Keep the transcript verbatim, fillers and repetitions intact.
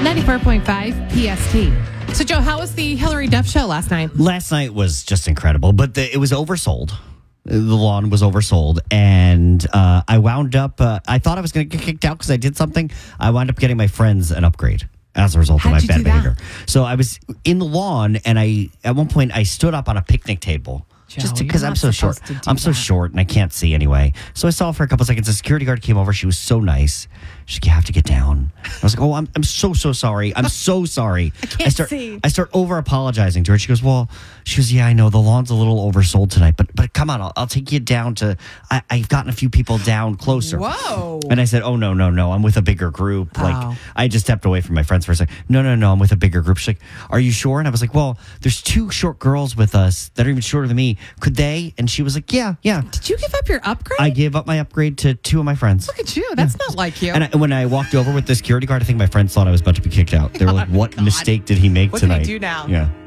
ninety-four point five P S T. So, Joe, how was the Hillary Duff show last night? Last night was just incredible, but the, it was oversold. The lawn was oversold, and uh, I wound up, uh, I thought I was going to get kicked out because I did something. I wound up getting my friends an upgrade as a result How'd of my you bad do that? behavior. So I was in the lawn, and I at one point I stood up on a picnic table. Joe, Just you're because I'm not so short. supposed to do I'm so that. short and I can't see anyway. So I saw her for a couple seconds. The security guard came over. She was so nice. She's like, you have to get down. I was like, oh, I'm I'm so, so sorry. I'm so sorry. I can't start, see. I start over apologizing to her. She goes, well, she goes, yeah, I know the lawn's a little oversold tonight, but but come on, I'll, I'll take you down to, I, I've gotten a few people down closer. Whoa. And I said, oh, no, no, no. I'm with a bigger group. Like, Oh. I just stepped away from my friends for a second. No, no, no. I'm with a bigger group. She's like, are you sure? And I was like, well, there's two short girls with us that are even shorter than me. Could they? And she was like, yeah, yeah. Did you give up your upgrade? I gave up my upgrade to two of my friends. Look at you. That's not like you. And I, when I walked over with the security guard, I think my friends thought I was about to be kicked out. They were like, what God. mistake did he make What did he tonight? do now? Yeah.